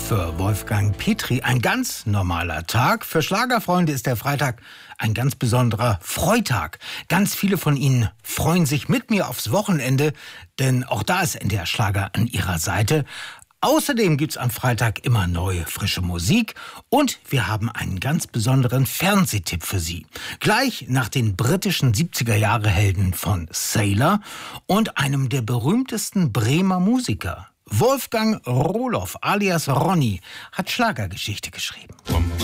Für Wolfgang Petri ein ganz normaler Tag. Für Schlagerfreunde ist der Freitag ein ganz besonderer Freitag. Ganz viele von Ihnen freuen sich mit mir aufs Wochenende, denn auch da ist NDR Schlager an ihrer Seite. Außerdem gibt's am Freitag immer neue, frische Musik und wir haben einen ganz besonderen Fernsehtipp für Sie. Gleich nach den britischen 70er-Jahre-Helden von Sailor und einem der berühmtesten Bremer Musiker. Wolfgang Rohloff alias Ronny hat Schlagergeschichte geschrieben.